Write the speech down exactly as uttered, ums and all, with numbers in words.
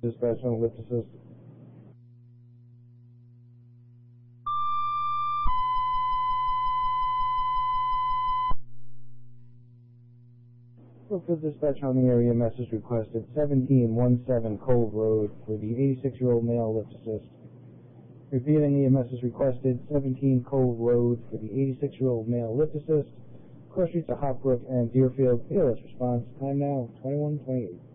Dispatch on lift assist. For dispatch on the area, message requested seventeen seventeen Cove Road for the eighty-six-year-old male lift assist. Repeating the message requested seventeen Cove Road for the eighty-six-year-old male lift assist. Cross streets of Hopbrook and Deerfield. P O S response. Time now twenty-one twenty-eight.